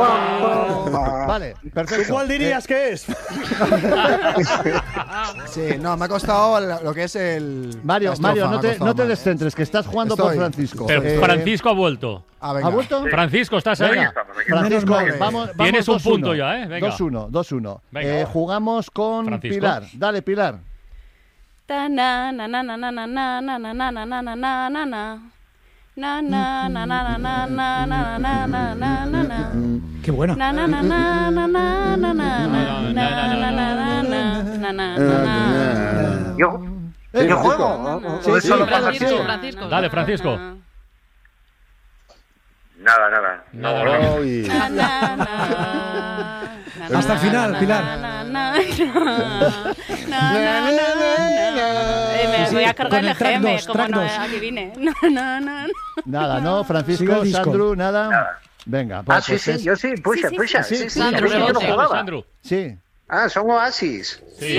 Vale, perfecto. ¿Cuál dirías que es? Sí, no, me ha costado lo que es el... Mario, no te descentres, que estás jugando por Estoy. Francisco. Pero Francisco ha vuelto. Venga. ¿Ha vuelto? Francisco, ¿estás ahí? Venga, Francisco, vamos Tienes un 2-1. punto ya, ¿eh? Venga. 2-1. Venga. Jugamos con Francisco. Pilar. Dale, Pilar. Ta na na na na na na na na na na na na na na na na. Na na na na na na na na na na na na na. Qué bueno. Na na na na na na na na na na na. Yo juego. Sí, Francisco. Dale, Francisco. Nada. Uy. Hasta el final, Pilar. Me voy a cargar Con el el track GM, dos, como track no, dos. aquí vine. Nada, ¿no? Sigue Francisco, el disco. Sandro, nada. Venga, pues, Yo sí, puxa. Sí, Sí, Sandro, yo no rebote. jugaba. Sandro. Sí. Ah, son Oasis. Sí.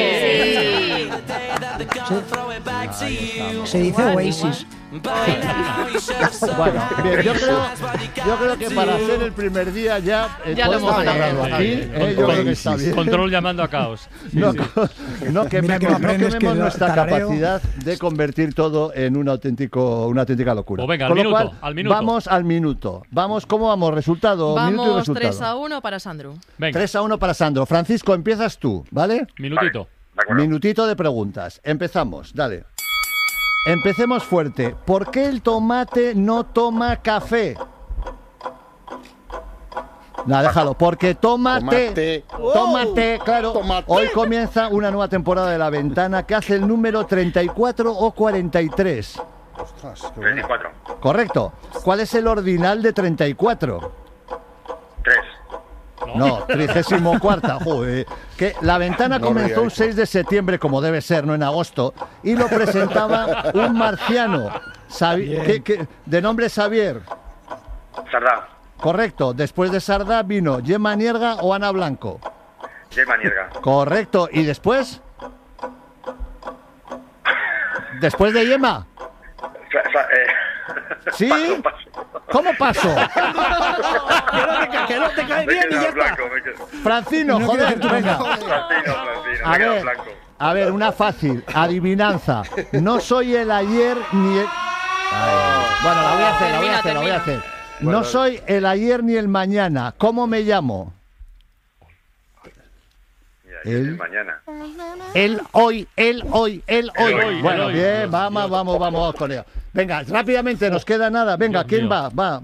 Se dice Oasis. Bueno, bien, yo creo que para hacer el primer día ya Ya lo podemos está bien. dejarlo aquí. Yo creo que está bien. Control llamando a caos. No Mira cómo aprendes quememos que nuestra tarareo. capacidad de convertir todo en una auténtica locura. Pues venga, Con al lo minuto, cual, al minuto. Vamos al minuto. ¿Cómo vamos? Resultado, minuto y Vamos resultado. 3-1 para Sandro. Venga, 3-1 para Sandro. Francisco, empiezas tú, ¿vale? minutito. De acuerdo. Minutito de preguntas. Empezamos, dale. Empecemos fuerte. ¿Por qué el tomate no toma café? No, déjalo. Porque tómate, claro. Tomate. Hoy comienza una nueva temporada de La Ventana que hace el número 34 o 43. Ostras, qué bueno. 24. Correcto. ¿Cuál es el ordinal de 34? 3. No, 34ª, joder. Que La Ventana No comenzó un ríais. 6 de septiembre, como debe ser, no en agosto, y lo presentaba un marciano, de nombre Xavier. Sardá. Correcto. Después de Sardá vino Gemma Nierga o Ana Blanco. Gemma Nierga. Correcto. ¿Y después? ¿Después de Gemma? ¿Sí? Paso. ¿Cómo pasó? Que no te cae Me bien y ya queda está. blanco. Francino, No joder, quiero venga. Francino, A me queda ver, blanco. a ver, una fácil. Adivinanza. No soy el ayer ni el... Bueno, la voy a hacer. No soy el ayer ni el mañana. ¿Cómo me llamo? Mira, El- mañana. El hoy. hoy, Bueno, el hoy. bien, vamos, colega. Venga, rápidamente, nos queda nada. Venga, Dios ¿quién mío. va? Va.